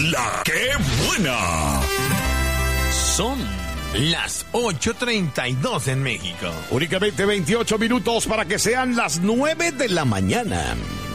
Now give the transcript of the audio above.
La que buena. Son las 8:32 en México. Únicamente 28 minutos para que sean las 9 de la mañana.